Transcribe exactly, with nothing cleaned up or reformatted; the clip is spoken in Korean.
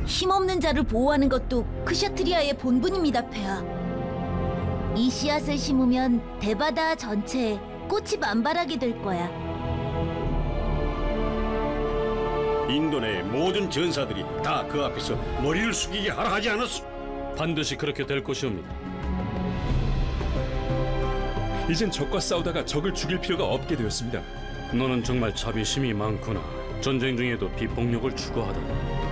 힘없는 자를 보호하는 것도 크샤트리아의 본분입니다, 폐하. 이 씨앗을 심으면 대바다 전체에 꽃이 만발하게 될 거야. 인도 내 모든 전사들이 다 그 앞에서 머리를 숙이게 하라 하지 않았소? 반드시 그렇게 될 것이옵니다. 이젠 적과 싸우다가 적을 죽일 필요가 없게 되었습니다. 너는 정말 자비심이 많구나. 전쟁 중에도 비폭력을 추구하다니.